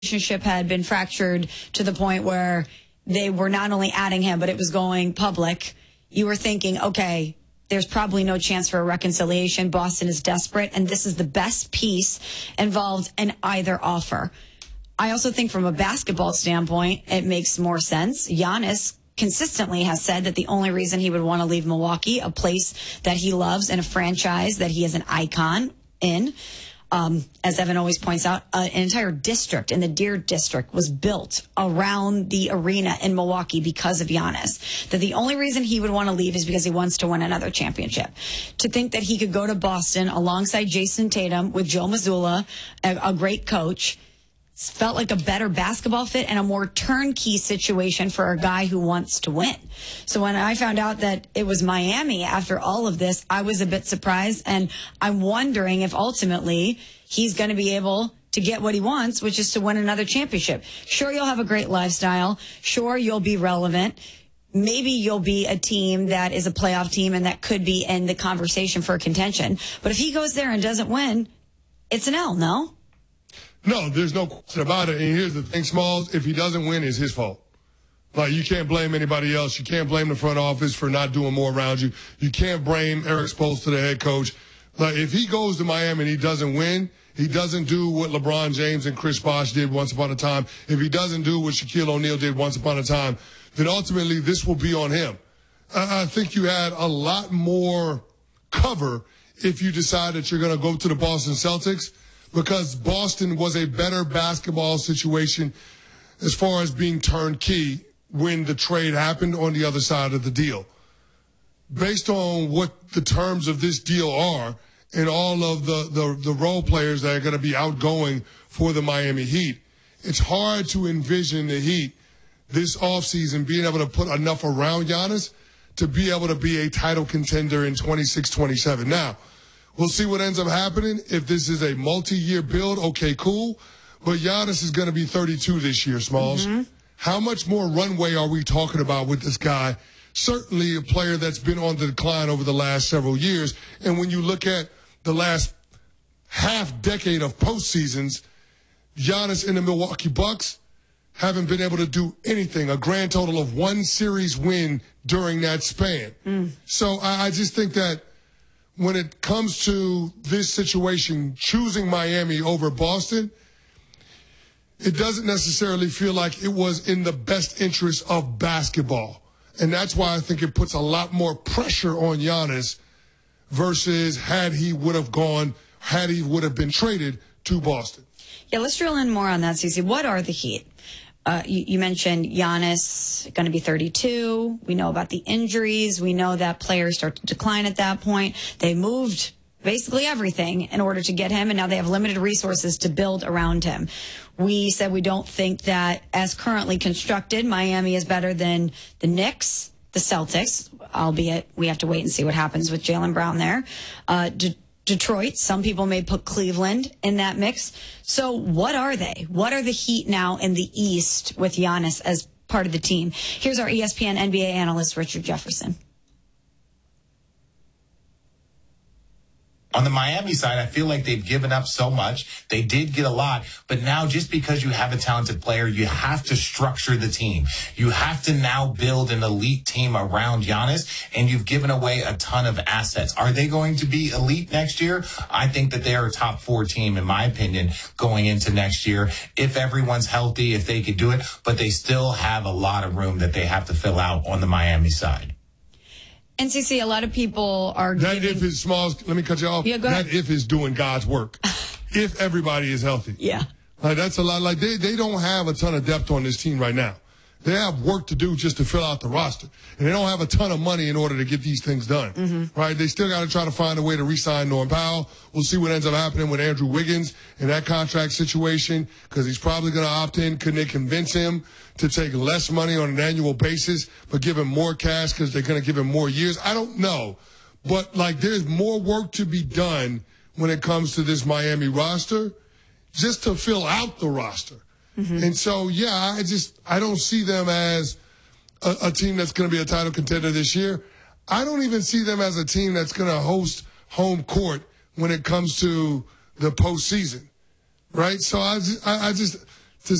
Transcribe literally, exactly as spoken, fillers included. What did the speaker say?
relationship had been fractured to the point where they were not only adding him, but it was going public, you were thinking, okay, there's probably no chance for a reconciliation. Boston is desperate, and this is the best piece involved in either offer. I also think from a basketball standpoint, it makes more sense. Giannis consistently has said that the only reason he would want to leave Milwaukee, a place that he loves and a franchise that he is an icon in, um, as Evan always points out, uh, an entire district in the Deer District was built around the arena in Milwaukee because of Giannis. That the only reason he would want to leave is because he wants to win another championship. To think that he could go to Boston alongside Jason Tatum with Joe Mazzulla, a, a great coach, felt like a better basketball fit and a more turnkey situation for a guy who wants to win. So when I found out that it was Miami after all of this, I was a bit surprised. And I'm wondering if ultimately he's going to be able to get what he wants, which is to win another championship. Sure, you'll have a great lifestyle. Sure, you'll be relevant. Maybe you'll be a team that is a playoff team and that could be in the conversation for contention. But if he goes there and doesn't win, it's an L, no? No, there's no question about it. And here's the thing, Smalls, if he doesn't win, it's his fault. Like, you can't blame anybody else. You can't blame the front office for not doing more around you. You can't blame Eric Spoelstra, the head coach. Like, if he goes to Miami and he doesn't win, he doesn't do what LeBron James and Chris Bosh did once upon a time, if he doesn't do what Shaquille O'Neal did once upon a time, then ultimately this will be on him. I, I think you had a lot more cover if you decide that you're going to go to the Boston Celtics, because Boston was a better basketball situation as far as being turnkey when the trade happened on the other side of the deal. Based on what the terms of this deal are and all of the, the, the role players that are going to be outgoing for the Miami Heat, it's hard to envision the Heat this offseason being able to put enough around Giannis to be able to be a title contender in twenty-six twenty-seven. Now, we'll see what ends up happening. If this is a multi-year build, okay, cool. But Giannis is going to be thirty-two this year, Smalls. Mm-hmm. How much more runway are we talking about with this guy? Certainly a player that's been on the decline over the last several years. And when you look at the last half decade of postseasons, Giannis and the Milwaukee Bucks haven't been able to do anything, a grand total of one series win during that span. Mm. So I, I just think that when it comes to this situation, choosing Miami over Boston, it doesn't necessarily feel like it was in the best interest of basketball. And that's why I think it puts a lot more pressure on Giannis versus had he would have gone, had he would have been traded to Boston. Yeah, let's drill in more on that, Cece. What are the Heat? Uh, you, you mentioned Giannis going to be thirty-two. We know about the injuries. We know that players start to decline at that point. They moved basically everything in order to get him, and now they have limited resources to build around him. We said we don't think that, as currently constructed, Miami is better than the Knicks, the Celtics, albeit we have to wait and see what happens with Jaylen Brown there. Uh, De- Detroit, some people may put Cleveland in that mix. So what are they? What are the Heat now in the East with Giannis as part of the team? Here's our E S P N N B A analyst, Richard Jefferson. On the Miami side, I feel like they've given up so much. They did get a lot, but now just because you have a talented player, you have to structure the team. You have to now build an elite team around Giannis, and you've given away a ton of assets. Are they going to be elite next year? I think that they are a top four team, in my opinion, going into next year. If everyone's healthy, if they could do it, but they still have a lot of room that they have to fill out on the Miami side. N C C, a lot of people are That giving... if is small, let me cut you off. Yeah, go that ahead. if is doing God's work. If everybody is healthy. Yeah. Like, that's a lot. Like, they, they don't have a ton of depth on this team right now. They have work to do just to fill out the roster. And they don't have a ton of money in order to get these things done. Mm-hmm. Right? They still got to try to find a way to re-sign Norm Powell. We'll see what ends up happening with Andrew Wiggins in that contract situation, because he's probably going to opt in. Can they convince him to take less money on an annual basis but give him more cash because they're going to give him more years? I don't know. But, like, there's more work to be done when it comes to this Miami roster just to fill out the roster. Mm-hmm. And so, yeah, I just I don't see them as a, a team that's going to be a title contender this year. I don't even see them as a team that's going to host home court when it comes to the postseason, right? So I just, I, I just